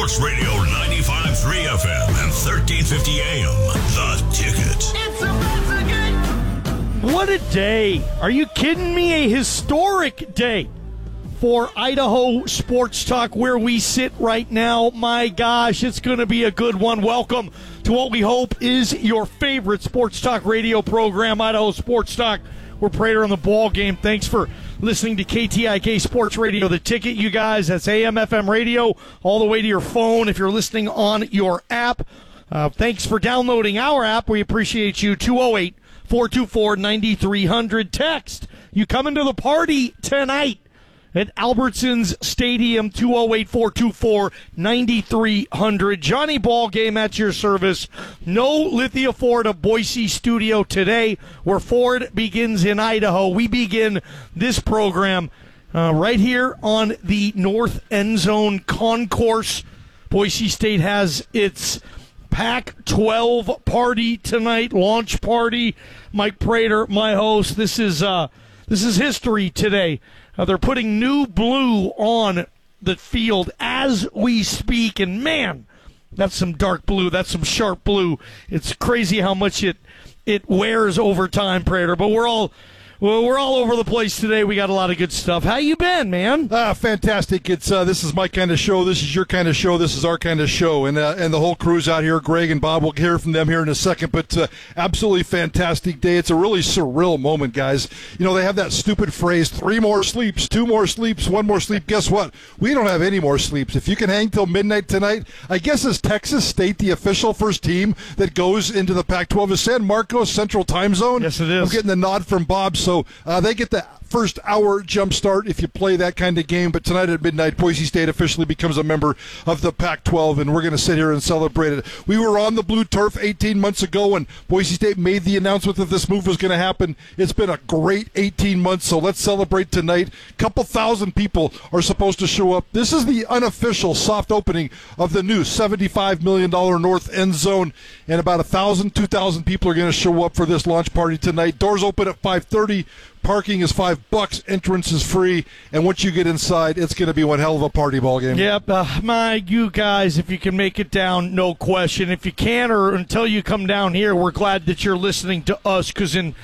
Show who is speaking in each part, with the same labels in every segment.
Speaker 1: Sports Radio 95.3 FM and 1350 AM. The Ticket.
Speaker 2: It's a Ticket.
Speaker 3: What a day. Are you kidding me? A historic day for Idaho Sports Talk where we sit right now. My gosh, it's going to be a good one. Welcome to what we hope is your favorite sports talk radio program, Idaho Sports Talk. We're Prater on the ball game. Thanks for listening to KTIK Sports Radio. The Ticket, you guys, that's AM, FM radio, all the way to your phone if you're listening on your app. Thanks for downloading our app. We appreciate you. 208-424-9300. Text. You come into the party tonight at Albertsons Stadium, 208-424-9300. Johnny Ballgame at your service. No Lithia Ford of Boise studio today, where Ford begins in Idaho. We begin this program right here on the North End Zone Concourse. Boise State has its Pac-12 party tonight, launch party. Mike Prater, my host. This is history today. They're putting new blue on the field as we speak, and man, that's some dark blue. That's some sharp blue. It's crazy how much it wears over time, Prater. But we're all over the place today. We got a lot of good stuff. How you been, man?
Speaker 4: Fantastic. It's this is my kind of show. This is your kind of show. This is our kind of show. And the whole crew's out here. Greg and Bob, we'll hear from them here in a second. But absolutely fantastic day. It's a really surreal moment, guys. You know, they have that stupid phrase, 3 more sleeps, 2 more sleeps, 1 more sleep. Guess what? We don't have any more sleeps. If you can hang till midnight tonight, I guess is Texas State the official first team that goes into the Pac-12? Is San Marcos Central Time Zone?
Speaker 3: Yes, it is.
Speaker 4: I'm getting the nod from Bob. So they get the first hour jump start if you play that kind of game. But tonight at midnight, Boise State officially becomes a member of the Pac-12, and we're going to sit here and celebrate it. We were on the blue turf 18 months ago when Boise State made the announcement that this move was going to happen. It's been a great 18 months, so let's celebrate tonight. A couple thousand people are supposed to show up. This is the unofficial soft opening of the new $75 million North End Zone, and about 1,000, 2,000 people are going to show up for this launch party tonight. Doors open at 5:30. Parking is $5. Entrance is free. And once you get inside, it's going to be one hell of a party ball game.
Speaker 3: Yep. You guys, if you can make it down, no question. If you can, or until you come down here, we're glad that you're listening to us, because in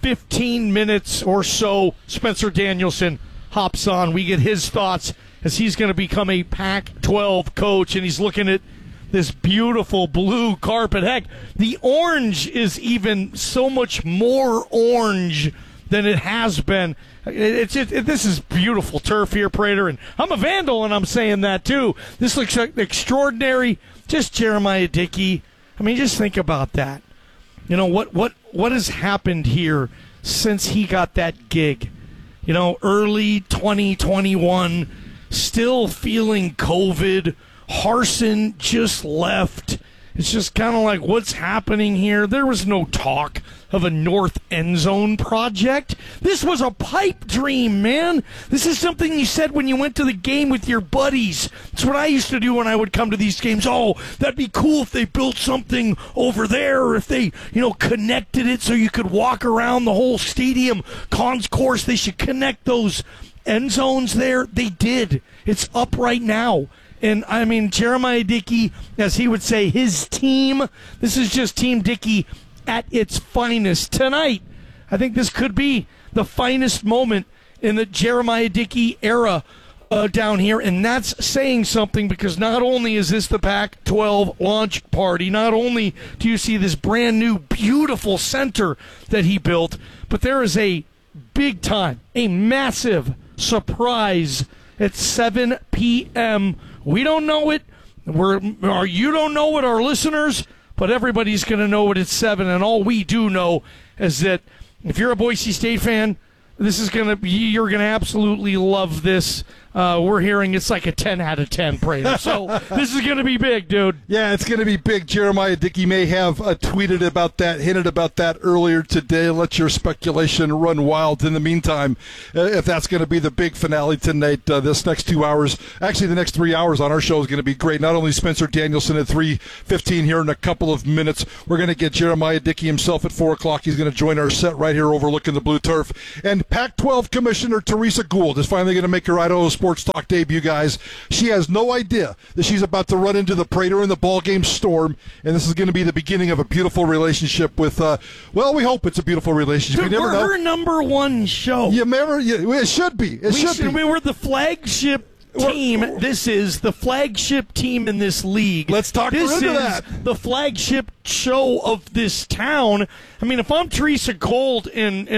Speaker 3: 15 minutes or so, Spencer Danielson hops on. We get his thoughts as he's going to become a Pac-12 coach, and he's looking at this beautiful blue carpet. Heck, the orange is even so much more orange than it has been. This is beautiful turf here, Prater, and I'm a Vandal, and I'm saying that too. This looks extraordinary. Just Jeremiah Dickey. I mean, just think about that. You know, what has happened here since he got that gig? You know, early 2021, still feeling COVID. Harsin just left. It's just kind of like, what's happening here? There was no talk of a North End Zone project. This was a pipe dream, man. This is something you said when you went to the game with your buddies. It's what I used to do when I would come to these games. Oh, that'd be cool if they built something over there, or if they, connected it so you could walk around the whole stadium concourse. They should connect those end zones there. They did. It's up right now. And, I mean, Jeremiah Dickey, as he would say, his team, this is just Team Dickey at its finest. Tonight, I think this could be the finest moment in the Jeremiah Dickey era down here, and that's saying something, because not only is this the Pac-12 launch party, not only do you see this brand new, beautiful center that he built, but there is a big time, a massive surprise at 7 p.m., We don't know it. You don't know it, our listeners, but everybody's going to know it at 7. And all we do know is that if you're a Boise State fan, you're going to absolutely love this. We're hearing it's like a 10 out of 10, Prater. So this is going to be big, dude.
Speaker 4: Yeah, it's going to be big. Jeremiah Dickey may have tweeted about that, hinted about that earlier today. Let your speculation run wild. In the meantime, if that's going to be the big finale tonight, this next 2 hours, actually the next 3 hours on our show is going to be great. Not only Spencer Danielson at 3:15 here in a couple of minutes, we're going to get Jeremiah Dickey himself at 4 o'clock. He's going to join our set right here overlooking the blue turf. And Pac-12 Commissioner Teresa Gould is finally going to make her Idaho Sports Sports Talk debut, guys. She has no idea that she's about to run into the Prater in the ballgame storm, and this is going to be the beginning of a beautiful relationship with, well, we hope it's a beautiful relationship.
Speaker 3: Dude,
Speaker 4: you never
Speaker 3: we're
Speaker 4: know.
Speaker 3: Her number one show.
Speaker 4: You remember? It should be. It should be.
Speaker 3: We were the flagship team. This is the flagship team in this league.
Speaker 4: Let's talk her into that.
Speaker 3: This is the flagship show of this town. I mean, if I'm Teresa Gould and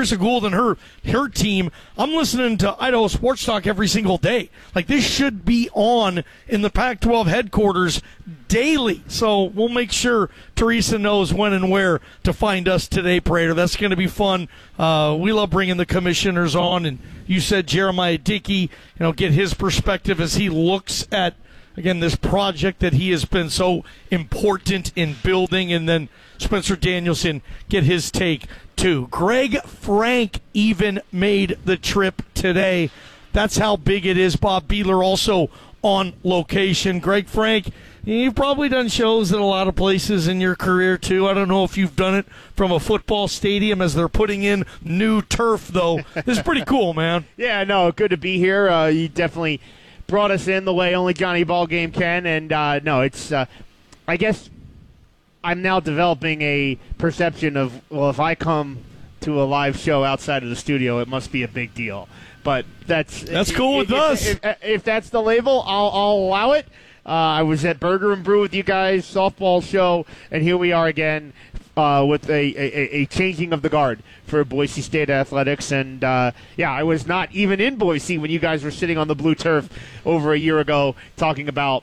Speaker 3: her team, I'm listening to Idaho Sports Talk every single day. Like, this should be on in the Pac-12 headquarters daily. So we'll make sure Teresa knows when and where to find us today, Prater. That's going to be fun. We love bringing the commissioners on, and you said Jeremiah Dickey, get his perspective as he looks at, again, this project that he has been so important in building, and then Spencer Danielson get his take too. Greg Frank even made the trip today. That's how big it is. Bob Beeler also on location. Greg Frank, you've probably done shows at a lot of places in your career, too. I don't know if you've done it from a football stadium as they're putting in new turf, though. This is pretty cool, man.
Speaker 5: Yeah, no, good to be here. You definitely brought us in the way only Johnny Ballgame can, and no, it's I guess I'm now developing a perception of, well, if I come to a live show outside of the studio, it must be a big deal. But that's
Speaker 3: cool with us.
Speaker 5: If that's the label, I'll allow it. I was at Burger and Brew with you guys, softball show, and here we are again with a changing of the guard for Boise State Athletics. And, I was not even in Boise when you guys were sitting on the blue turf over a year ago talking about,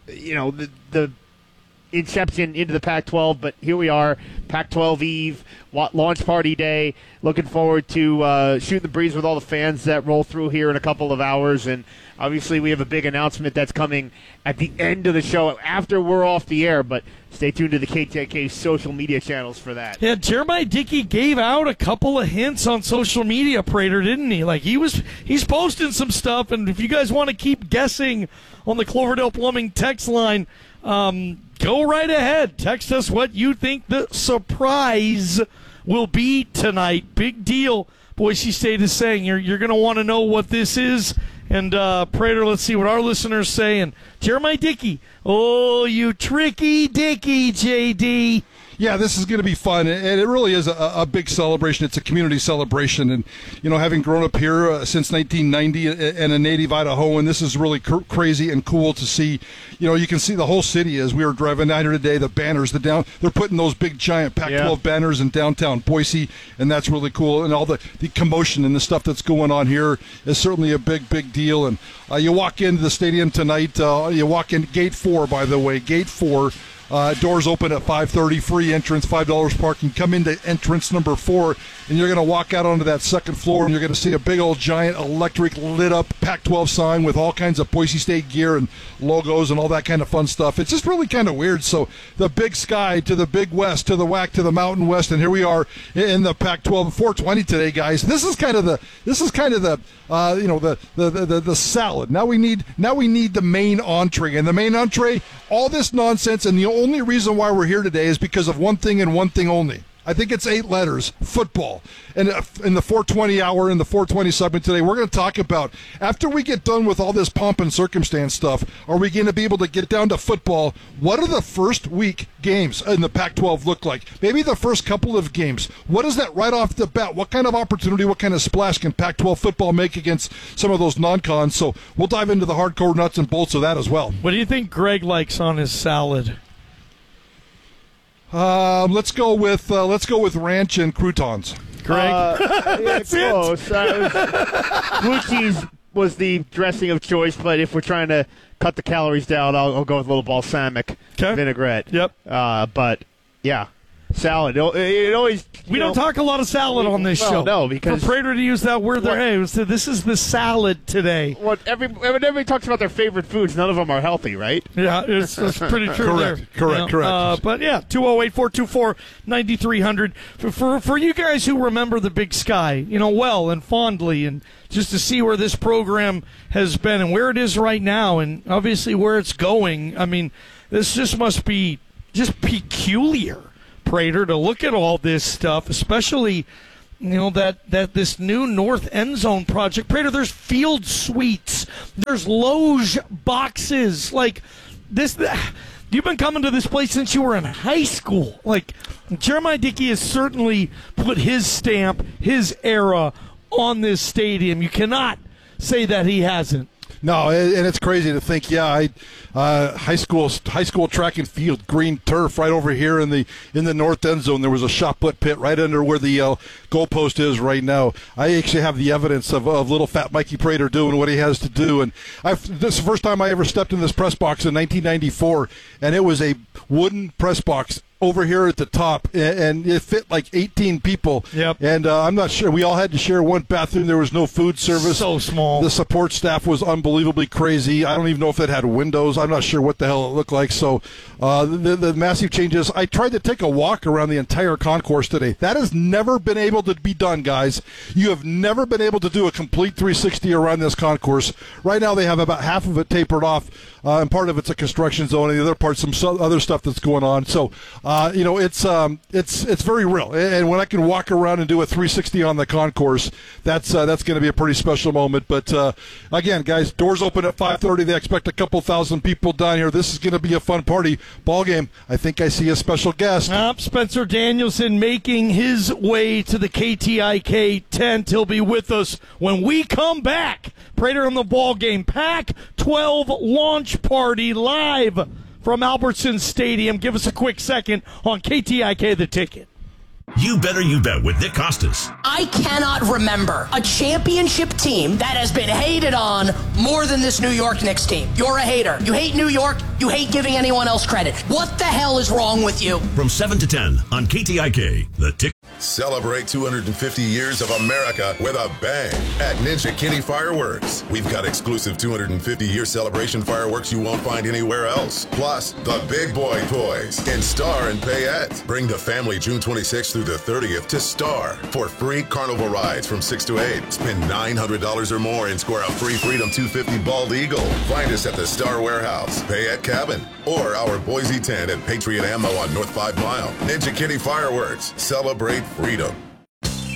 Speaker 5: the inception into the Pac-12. But here we are, Pac-12 Eve, launch party day. Looking forward to shooting the breeze with all the fans that roll through here in a couple of hours. And obviously we have a big announcement that's coming at the end of the show after we're off the air, but stay tuned to the KTK social media channels for that.
Speaker 3: Yeah, Jeremiah Dickey gave out a couple of hints on social media, Prater, didn't he? Like, he's posting some stuff, and if you guys want to keep guessing on the Cloverdale Plumbing text line, go right ahead. Text us what you think the surprise will be tonight. Big deal. Boise State is saying you're going to want to know what this is. And, Prater, let's see what our listeners say. And Jeremiah Dickey, oh, you tricky Dickey, JD.
Speaker 4: Yeah, this is going to be fun, and it really is a big celebration. It's a community celebration, and, having grown up here since 1990 and a native Idahoan, this is really crazy and cool to see. You can see the whole city as we were driving down here today, the banners, they're putting those big, giant Pac-12 banners in downtown Boise, and that's really cool, and all the commotion and the stuff that's going on here is certainly a big, big deal. And you walk into the stadium tonight, you walk in Gate 4, by the way, Gate 4, doors open at 5:30, free entrance, $5 parking. Come into entrance number 4, and you're going to walk out onto that second floor, and you're going to see a big old giant electric lit up Pac-12 sign with all kinds of Boise State gear and logos and all that kind of fun stuff. It's just really kind of weird. So the Big Sky to the Big West to the WAC to the Mountain West, and here we are in the Pac-12 420 today, guys. This is kind of the the salad. Now we need the main entree, and the main entree, all this nonsense, and the only reason why we're here today is because of one thing and one thing only. I think it's 8 letters, football. And in the 420 hour, in the 420 segment today, we're going to talk about, after we get done with all this pomp and circumstance stuff, are we going to be able to get down to football? What do the first week games in the Pac-12 look like? Maybe the first couple of games. What is that right off the bat? What kind of opportunity, what kind of splash can Pac-12 football make against some of those non-cons? So we'll dive into the hardcore nuts and bolts of that as well.
Speaker 3: What do you think Greg likes on his salad?
Speaker 4: Let's go with ranch and croutons.
Speaker 3: Greg,
Speaker 5: that's close. Blue cheese was the dressing of choice, but if we're trying to cut the calories down, I'll go with a little balsamic vinaigrette.
Speaker 3: Yep.
Speaker 5: But yeah. Salad. It always.
Speaker 3: We don't talk a lot of salad on this show.
Speaker 5: No, because
Speaker 3: for Prater to use that word there, hey, this is the salad today.
Speaker 5: When everybody talks about their favorite foods, none of them are healthy, right?
Speaker 3: Yeah, that's pretty true.
Speaker 4: Correct.
Speaker 3: But yeah, 208-424-9300 for you guys who remember the Big Sky, well and fondly, and just to see where this program has been and where it is right now, and obviously where it's going. I mean, this just must be just peculiar, Prater, to look at all this stuff, especially that this new north end zone project, Prater, there's field suites, there's loge boxes, like this. You've been coming to this place since you were in high school. Like, Jeremiah Dickey has certainly put his stamp, his era on this stadium. You cannot say that he hasn't.
Speaker 4: No, and it's crazy to think. Yeah, high school track and field, green turf right over here in the north end zone. There was a shot put pit right under where the goalpost is right now. I actually have the evidence of little fat Mikey Prater doing what he has to do. And this is the first time I ever stepped in this press box in 1994, and it was a wooden press box over here at the top, and it fit like 18 people.
Speaker 3: Yep.
Speaker 4: And I'm not sure. We all had to share one bathroom. There was no food service.
Speaker 3: So small.
Speaker 4: The support staff was unbelievably crazy. I don't even know if it had windows. I'm not sure what the hell it looked like. So the massive changes. I tried to take a walk around the entire concourse today. That has never been able to be done, guys. You have never been able to do a complete 360 around this concourse. Right now they have about half of it tapered off, and part of it's a construction zone, and the other part's some other stuff that's going on. So, it's very real. And when I can walk around and do a 360 on the concourse, that's going to be a pretty special moment. But again, guys, doors open at 5:30. They expect a couple thousand people down here. This is going to be a fun party ball game. I think I see a special guest.
Speaker 3: Spencer Danielson making his way to the KTIK tent. He'll be with us when we come back. Prater on the ball game. Pac-12 launch party live from Albertson Stadium. Give us a quick second on KTIK The Ticket.
Speaker 1: You Better You Bet with Nick Costas.
Speaker 2: I cannot remember a championship team that has been hated on more than this New York Knicks team. You're a hater. You hate New York. You hate giving anyone else credit. What the hell is wrong with you?
Speaker 1: From 7 to 10 on KTIK, The Ticket.
Speaker 6: Celebrate 250 years of America with a bang at Ninja Kitty Fireworks. We've got exclusive 250-year celebration fireworks you won't find anywhere else. Plus, the big boy toys in Star and Payette. Bring the family June 26th through the 30th to Star for free carnival rides from 6 to 8. Spend $900 or more and score a free Freedom 250 Bald Eagle. Find us at the Star Warehouse, Payette Cabin, or our Boise tent at Patriot Ammo on North 5 Mile. Ninja Kitty Fireworks. Celebrate freedom.